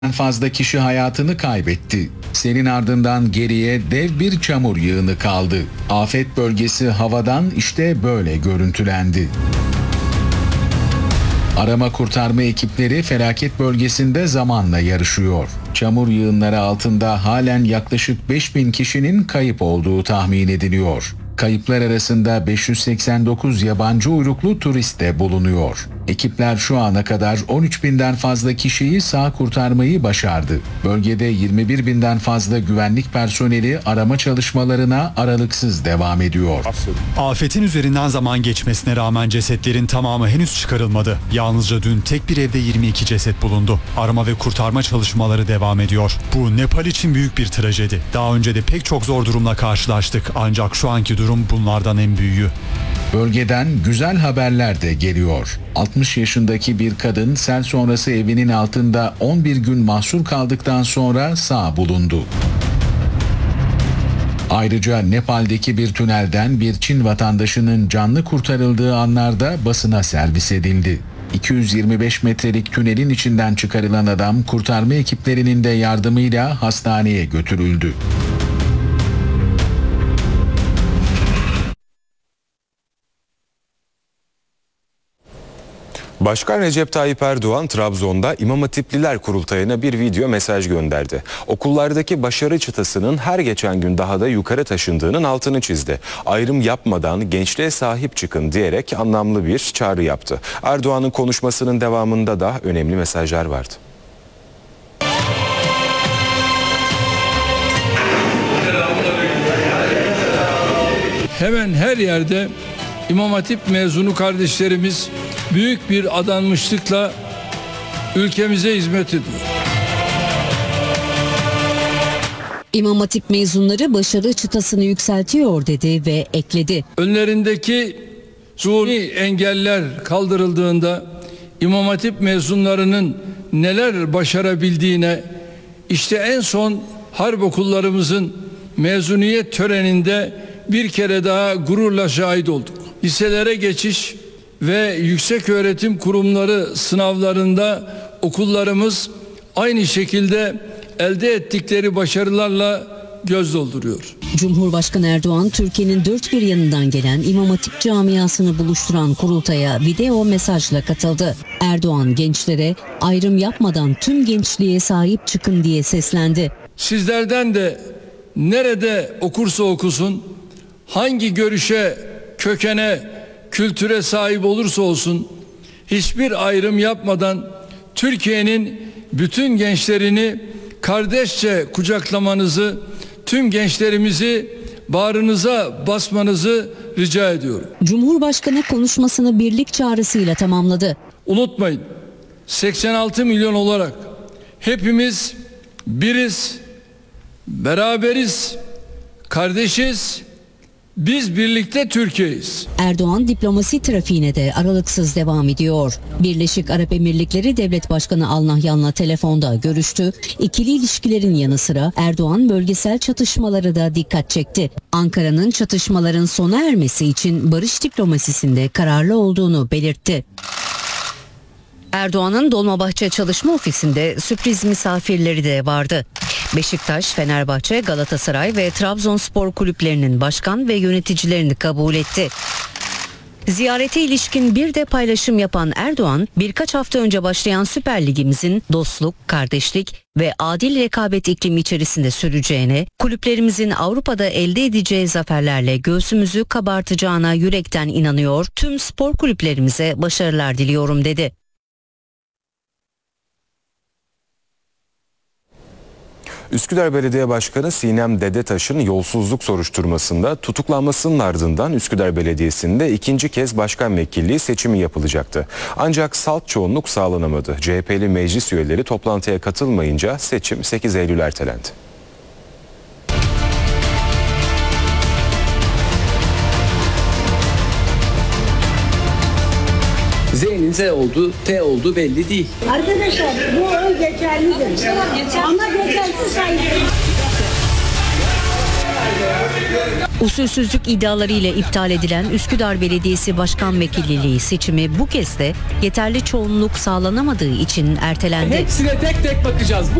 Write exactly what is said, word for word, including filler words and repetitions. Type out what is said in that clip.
fazla kişi hayatını kaybetti. Selin ardından geriye dev bir çamur yığını kaldı. Afet bölgesi havadan işte böyle görüntülendi. Arama kurtarma ekipleri felaket bölgesinde zamanla yarışıyor. Çamur yığınları altında halen yaklaşık beş bin kişinin kayıp olduğu tahmin ediliyor. Kayıplar arasında beş yüz seksen dokuz yabancı uyruklu turist de bulunuyor. Ekipler şu ana kadar on üç binden fazla kişiyi sağ kurtarmayı başardı. Bölgede yirmi bir binden fazla güvenlik personeli arama çalışmalarına aralıksız devam ediyor. Afetin üzerinden zaman geçmesine rağmen cesetlerin tamamı henüz çıkarılmadı. Yalnızca dün tek bir evde yirmi iki ceset bulundu. Arama ve kurtarma çalışmaları devam ediyor. Bu Nepal için büyük bir trajedi. Daha önce de pek çok zor durumla karşılaştık ancak şu anki durum bunlardan en büyüğü. Bölgeden güzel haberler de geliyor. altmış yaşındaki bir kadın sel sonrası evinin altında on bir gün mahsur kaldıktan sonra sağ bulundu. Ayrıca Nepal'deki bir tünelden bir Çin vatandaşının canlı kurtarıldığı anlarda basına servis edildi. iki yüz yirmi beş metrelik tünelin içinden çıkarılan adam kurtarma ekiplerinin de yardımıyla hastaneye götürüldü. Başkan Recep Tayyip Erdoğan Trabzon'da İmam Hatipliler Kurultayı'na bir video mesaj gönderdi. Okullardaki başarı çıtasının her geçen gün daha da yukarı taşındığının altını çizdi. Ayrım yapmadan gençliğe sahip çıkın diyerek anlamlı bir çağrı yaptı. Erdoğan'ın konuşmasının devamında da önemli mesajlar vardı. Hemen her yerde İmam Hatip mezunu kardeşlerimiz büyük bir adanmışlıkla ülkemize hizmet ediyor. İmam Hatip mezunları başarı çıtasını yükseltiyor dedi ve ekledi. Önlerindeki zuhuri engeller kaldırıldığında İmam Hatip mezunlarının neler başarabildiğine işte en son harp okullarımızın mezuniyet töreninde bir kere daha gururla şahit olduk. Liselere geçiş ve yükseköğretim kurumları sınavlarında okullarımız aynı şekilde elde ettikleri başarılarla göz dolduruyor. Cumhurbaşkanı Erdoğan, Türkiye'nin dört bir yanından gelen İmam Hatip camiasını buluşturan kurultaya video mesajla katıldı. Erdoğan gençlere ayrım yapmadan tüm gençliğe sahip çıkın diye seslendi. Sizlerden de nerede okursa okusun, hangi görüşe, kökene, kültüre sahip olursa olsun hiçbir ayrım yapmadan Türkiye'nin bütün gençlerini kardeşçe kucaklamanızı, tüm gençlerimizi bağrınıza basmanızı rica ediyorum. Cumhurbaşkanı konuşmasını birlik çağrısıyla tamamladı. Unutmayın, seksen altı milyon olarak hepimiz biriz, beraberiz, kardeşiz. Biz birlikte Türkiye'yiz. Erdoğan diplomasi trafiğine de aralıksız devam ediyor. Birleşik Arap Emirlikleri Devlet Başkanı Al Nahyan'la telefonda görüştü. İkili ilişkilerin yanı sıra Erdoğan bölgesel çatışmaları da dikkat çekti. Ankara'nın çatışmaların sona ermesi için barış diplomasisinde kararlı olduğunu belirtti. Erdoğan'ın Dolmabahçe Çalışma Ofisi'nde sürpriz misafirleri de vardı. Beşiktaş, Fenerbahçe, Galatasaray ve Trabzonspor kulüplerinin başkan ve yöneticilerini kabul etti. Ziyarete ilişkin bir de paylaşım yapan Erdoğan, birkaç hafta önce başlayan Süper Ligimizin dostluk, kardeşlik ve adil rekabet iklimi içerisinde süreceğine, kulüplerimizin Avrupa'da elde edeceği zaferlerle göğsümüzü kabartacağına yürekten inanıyor, tüm spor kulüplerimize başarılar diliyorum dedi. Üsküdar Belediye Başkanı Sinem Dedetaş'ın yolsuzluk soruşturmasında tutuklanmasının ardından Üsküdar Belediyesi'nde ikinci kez başkan vekilliği seçimi yapılacaktı. Ancak salt çoğunluk sağlanamadı. C H P'li meclis üyeleri toplantıya katılmayınca seçim sekiz Eylül ertelendi. Z'nin Z oldu, T oldu belli değil. Arkadaşlar bu oy geçerlidir. Ama geçersiz sayılır. Usulsüzlük iddialarıyla iptal edilen Üsküdar Belediyesi Başkan Vekilliği seçimi bu kez de yeterli çoğunluk sağlanamadığı için ertelendi. Hepsine tek tek bakacağız.